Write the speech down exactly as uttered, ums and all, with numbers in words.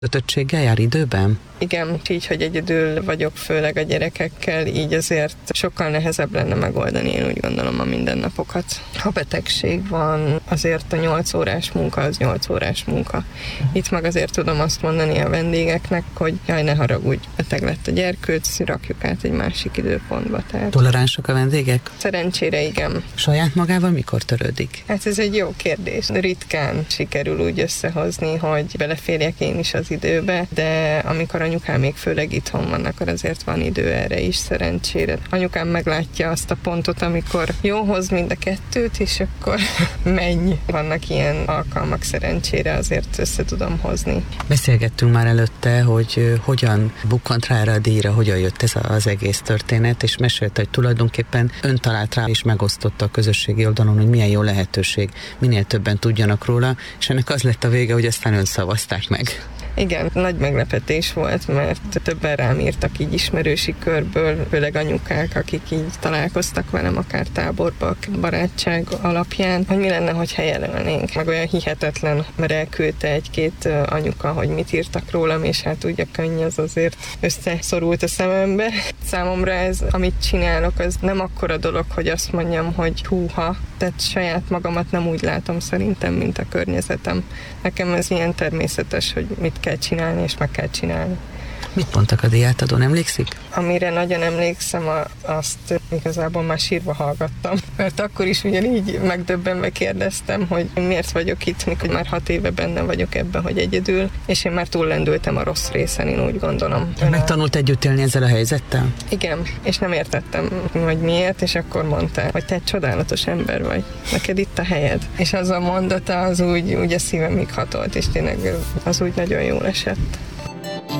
Kötöttséggel jár időben? Igen, így, hogy egyedül vagyok, főleg a gyerekekkel, így azért sokkal nehezebb lenne megoldani, én úgy gondolom, a mindennapokat. Ha betegség van, azért a nyolc órás munka az nyolc órás munka. Itt meg azért tudom azt mondani a vendégeknek, hogy jaj, ne haragudj, beteg lett a gyerkőc, rakjuk át egy másik időpontba. Tehát... Toleránsak a vendégek? Szerencsére igen. Saját magával mikor törődik? Hát ez egy jó kérdés. Ritkán sikerül úgy összehozni, hogy beleférjek én is az időbe, de amikor anyukám még főleg itthon van, akkor azért van idő erre is, szerencsére. Anyukám meglátja azt a pontot, amikor jó, hoz mind a kettőt, és akkor menj. Vannak ilyen alkalmak, szerencsére azért össze tudom hozni. Beszélgettünk már előtte, hogy hogyan bukkant rá erre a díjra, hogyan jött ez az egész történet, és mesélte, hogy tulajdonképpen ön talált rá, és megosztotta a közösségi oldalon, hogy milyen jó lehetőség, minél többen tudjanak róla, és ennek az lett a vége, hogy aztán ön szavazták meg. Igen, nagy meglepetés volt, mert többen rám írtak így ismerősi körből, főleg anyukák, akik így találkoztak velem akár táborba, barátság alapján, hogy mi lenne, hogy jelölnénk. Meg olyan hihetetlen, mert elküldte egy-két anyuka, hogy mit írtak rólam, és hát úgy a könny az azért összeszorult a szemembe. Számomra ez, amit csinálok, az nem akkora dolog, hogy azt mondjam, hogy húha, tehát saját magamat nem úgy látom szerintem, mint a környezetem. Nekem ez ilyen természetes, hogy mit kell csinálni, és meg kell csinálni. Mit mondtak a díjátadón, emlékszik? Amire nagyon emlékszem, azt igazából már sírva hallgattam. Mert akkor is ugyanígy megdöbbenve kérdeztem, hogy miért vagyok itt, mikor már hat éve benne vagyok ebben, hogy egyedül, és én már túllendültem a rossz részen, én úgy gondolom. Megtanult együtt élni ezzel a helyzettel? Igen, és nem értettem, hogy miért, és akkor mondta, hogy te egy csodálatos ember vagy, neked itt a helyed. És az a mondata az úgy, úgy a szívemig hatolt, és tényleg az úgy nagyon jól esett.